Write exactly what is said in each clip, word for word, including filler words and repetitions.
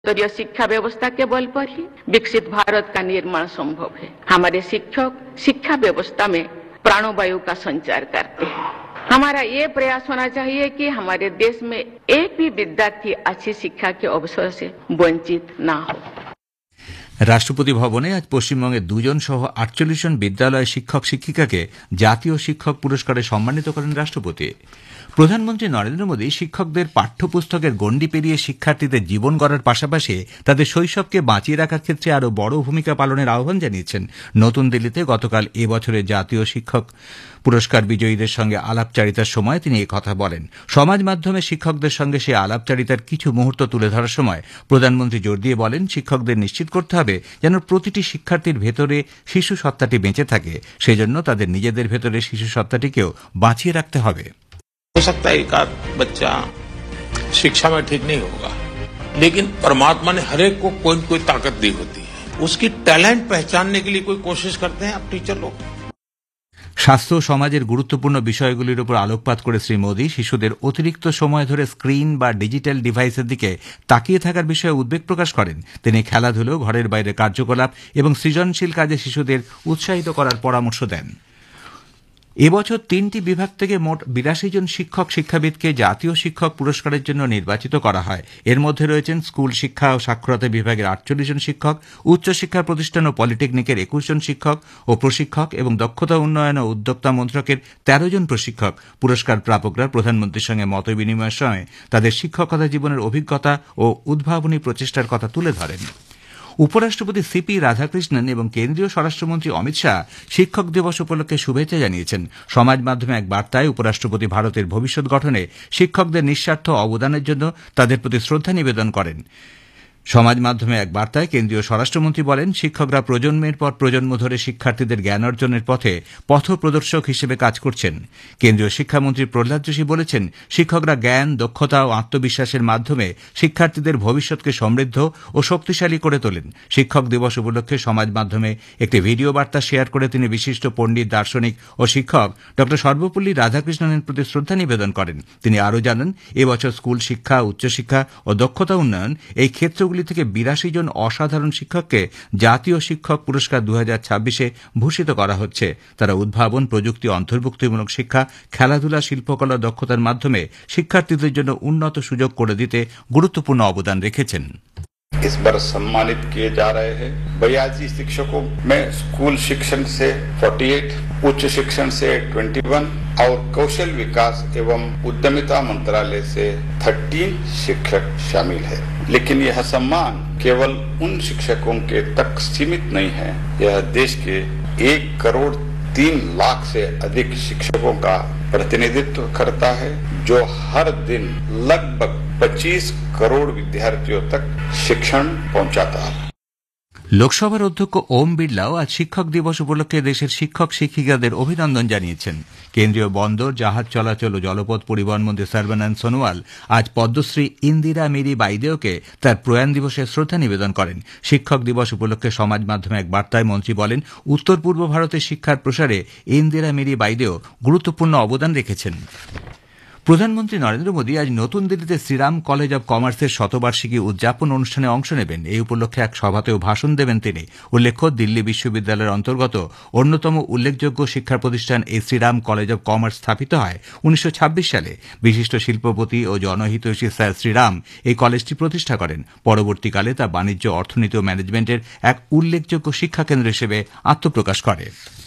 स्तरीय शिक्षा व्यवस्था के बल पर ही विकसित भारत का निर्माण संभव है। हमारे शिक्षक शिक्षा व्यवस्था में प्राणवायु का संचार करते हैं। हमारा ये प्रयास होना चाहिए कि हमारे देश में एक भी विद्यार्थी अच्छी शिक्षा के अवसर से वंचित ना हो। রাষ্ট্রপতি ভবনে আজ পশ্চিমবঙ্গের দুজন সহ আটচল্লিশ জন বিদ্যালয় শিক্ষক শিক্ষিকাকে জাতীয় শিক্ষক পুরস্কারে সম্মানিত করেন রাষ্ট্রপতি। প্রধানমন্ত্রী নরেন্দ্র মোদী শিক্ষকদের পাঠ্যপুস্তকের গণ্ডি পেরিয়ে শিক্ষার্থীদের জীবন গড়ার পাশাপাশি তাদের শৈশবকে বাঁচিয়ে রাখার ক্ষেত্রে আরও বড় ভূমিকা পালনের আহ্বান জানিয়েছেন। নতুন দিল্লিতে গতকাল এবছরের জাতীয় শিক্ষক পুরস্কার বিজয়ীদের সঙ্গে আলাপচারিতার সময় তিনি কথা বলেন। সমাজ মাধ্যমে শিক্ষকদের সঙ্গে সে আলাপচারিতার কিছু মুহূর্ত তুলে ধরার সময় প্রধানমন্ত্রী জোর দিয়ে বলেন, শিক্ষকদের নিশ্চিত করতে হবে যেন প্রতিটি শিক্ষার্থীর ভেতরে শিশু সত্তাটি বেঁচে থাকে, সেজন্য তাদের নিজেদের ভেতরে শিশু সত্তাটিকেও বাঁচিয়ে রাখতে হবে। हो सकता है एक आध बच्चा शिक्षा में ठीक नहीं होगा, लेकिन परमात्मा ने हर एक को कोई न कोई ताकत दी होती है। उसकी टैलेंट पहचानने के लिए कोई कोशिश करते हैं आप टीचर लोग। স্বাস্থ্য সমাজের গুরুত্বপূর্ণ বিষয়গুলির উপর আলোকপাত করে শ্রী মোদী শিশুদের অতিরিক্ত সময় ধরে স্ক্রিন বা ডিজিটাল ডিভাইসের দিকে তাকিয়ে থাকার বিষয়ে উদ্বেগ প্রকাশ করেন। তিনি খেলাধুলো, ঘরের বাইরে কার্যকলাপ এবং সৃজনশীল কাজে শিশুদের উৎসাহিত করার পরামর্শ দেন। এবছর তিনটি বিভাগ থেকে মোট বিরাশি জন শিক্ষক শিক্ষাবিদকে জাতীয় শিক্ষক পুরস্কারের জন্য নির্বাচিত করা হয়। এর মধ্যে রয়েছেন স্কুল শিক্ষা ও সাক্ষরতা বিভাগের আটচল্লিশ জন শিক্ষক, উচ্চশিক্ষা প্রতিষ্ঠান ও পলিটেকনিকের একুশ জন শিক্ষক ও প্রশিক্ষক এবং দক্ষতা উন্নয়ন ও উদ্যোক্তা মন্ত্রকের তেরো জন প্রশিক্ষক। পুরস্কার প্রাপকরা প্রধানমন্ত্রীর সঙ্গে মত বিনিময়ের সময় তাদের শিক্ষকতা জীবনের অভিজ্ঞতা ও উদ্ভাবনী প্রচেষ্টার কথা তুলে ধরেন। উপরাষ্ট্রপতি সিপি রাধাকৃষ্ণন এবং কেন্দ্রীয় স্বরাষ্ট্রমন্ত্রী অমিত শাহ শিক্ষক দিবস উপলক্ষে শুভেচ্ছা জানিয়েছেন। সমাজ মাধ্যমে এক বার্তায় উপরাষ্ট্রপতি ভারতের ভবিষ্যৎ গঠনে শিক্ষকদের নিঃস্বার্থ অবদানের জন্য তাদের প্রতি শ্রদ্ধা নিবেদন করেন। সমাজ মাধ্যমে এক বার্তায় কেন্দ্রীয় স্বরাষ্ট্রমন্ত্রী বলেন, শিক্ষকরা প্রজন্মের পর প্রজন্ম ধরে শিক্ষার্থীদের জ্ঞান অর্জনের পথে পথ প্রদর্শক হিসেবে কাজ করছেন। কেন্দ্রীয় শিক্ষামন্ত্রী প্রহ্লাদ যোশী বলেছেন, শিক্ষকরা জ্ঞান, দক্ষতা ও আত্মবিশ্বাসের মাধ্যমে শিক্ষার্থীদের ভবিষ্যৎকে সমৃদ্ধ ও শক্তিশালী করে তোলেন। শিক্ষক দিবস উপলক্ষে সমাজ মাধ্যমে একটি ভিডিও বার্তা শেয়ার করে তিনি বিশিষ্ট পণ্ডিত, দার্শনিক ও শিক্ষক ড সর্বপল্লী রাধাকৃষ্ণনের প্রতি শ্রদ্ধা নিবেদন করেন। তিনি আরও জানান, এবছর স্কুল শিক্ষা, উচ্চশিক্ষা ও দক্ষতা উন্নয়ন এই ক্ষেত্র থেকে বিরাশি জন অসাধারণ শিক্ষককে জাতীয় শিক্ষক পুরস্কার দু হাজার ছাব্বিশে ভূষিত করা হচ্ছে। তারা উদ্ভাবন, প্রযুক্তি, অন্তর্ভুক্তিমূলক শিক্ষা, খেলাধুলা, শিল্পকলা, দক্ষতার মাধ্যমে শিক্ষার্থীদের জন্য উন্নত সুযোগ করে দিতে গুরুত্বপূর্ণ অবদান রেখেছেন। इस बार सम्मानित किए जा रहे हैं बयासी शिक्षकों में स्कूल शिक्षण से अड़तालीस, उच्च शिक्षण से इक्कीस और कौशल विकास एवं उद्यमिता मंत्रालय से तेरह शिक्षक शामिल है। लेकिन यह सम्मान केवल उन शिक्षकों के तक सीमित नहीं है, यह देश के एक करोड़ तीन लाख से अधिक शिक्षकों का प्रतिनिधित्व करता है, जो हर दिन लगभग पच्चीस करोड़ विद्यार्थियों तक शिक्षण पहुंचाता है। লোকসভার অধ্যক্ষ ওম বিড়লাও আজ শিক্ষক দিবস উপলক্ষে দেশের শিক্ষক শিক্ষিকাদের অভিনন্দন জানিয়েছেন। কেন্দ্রীয় বন্দর, জাহাজ চলাচল ও জলপথ পরিবহন মন্ত্রী সর্বানন্দ সোনোয়াল আজ পদ্মশ্রী ইন্দিরা মিরি বাইদেওকে তার প্রয়াণ দিবসে শ্রদ্ধা নিবেদন করেন। শিক্ষক দিবস উপলক্ষে সমাজ মাধ্যমে এক বার্তায় মন্ত্রী বলেন, উত্তর পূর্ব ভারতের শিক্ষার প্রসারে ইন্দিরা মিরি বাইদেও গুরুত্বপূর্ণ অবদান রেখেছেন। প্রধানমন্ত্রী নরেন্দ্র মোদী আজ নতুন দিল্লিতে শ্রীরাম কলেজ অব কমার্সের শতবার্ষিকী উদযাপন অনুষ্ঠানে অংশ নেবেন। এই উপলক্ষে এক সভাতেও ভাষণ দেবেন তিনি। উল্লেখ্য, দিল্লি বিশ্ববিদ্যালয়ের অন্তর্গত অন্যতম উল্লেখযোগ্য শিক্ষা প্রতিষ্ঠান এই শ্রীরাম কলেজ অব কমার্স স্থাপিত হয় উনিশশো ছাব্বিশ সালে। বিশিষ্ট শিল্পপতি ও জনহিতৈষী স্যার শ্রীরাম এই কলেজটি প্রতিষ্ঠা করেন। পরবর্তীকালে তা বাণিজ্য, অর্থনীতি ও ম্যানেজমেন্টের এক উল্লেখযোগ্য শিক্ষাকেন্দ্র হিসেবে আত্মপ্রকাশ করে।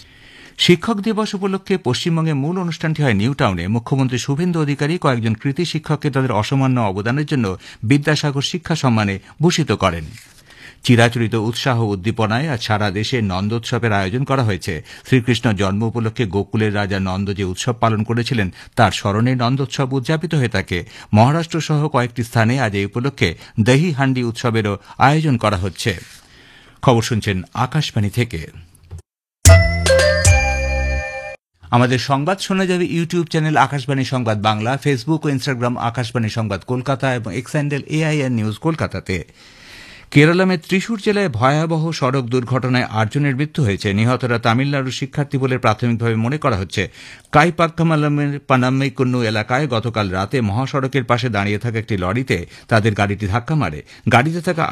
শিক্ষক দিবস উপলক্ষে পশ্চিমবঙ্গে মূল অনুষ্ঠানটি হয় নিউ টাউনে। মুখ্যমন্ত্রী শুভেন্দু অধিকারী কয়েকজন কৃতী শিক্ষককে তাদের অসামান্য অবদানের জন্য বিদ্যাসাগর শিক্ষা সম্মানে ভূষিত করেন। চিরাচরিত উৎসাহ উদ্দীপনায় আজ সারা দেশে নন্দোৎসবের আয়োজন করা হয়েছে। শ্রীকৃষ্ণ জন্ম উপলক্ষে গোকুলের রাজা নন্দ যে উৎসব পালন করেছিলেন তার স্মরণে নন্দোৎসব উদযাপিত হয়ে থাকে। মহারাষ্ট্র সহ কয়েকটি স্থানে আজ এই উপলক্ষে দহি হান্ডি উৎসবেরও আয়োজন করা হচ্ছে। খবর শুনছেন আকাশবাণী থেকে। আমাদের সংবাদ শোনা যাবে ইউটিউব চ্যানেল আকাশবাণী সংবাদ বাংলা, ফেসবুক ও ইনস্টাগ্রাম আকাশবাণী সংবাদ কলকাতা এবং এক্স হ্যান্ডেল এআইএন নিউজ কলকাতাতে। কেরালামের ত্রিশূর জেলায় ভয়াবহ সড়ক দুর্ঘটনায় আটজনের মৃত্যু হয়েছে। নিহতরা তামিলনাড়ুর শিক্ষার্থী বলে প্রাথমিকভাবে মনে করা হচ্ছে। কাইপাক্কামালামের পানাম্মাইকুন্নু এলাকায় গতকাল রাতে মহাসড়কের পাশে দাঁড়িয়ে থাকা একটি লরিতে তাদের গাড়িটি ধাক্কা মারে। গাড়িতে থাকা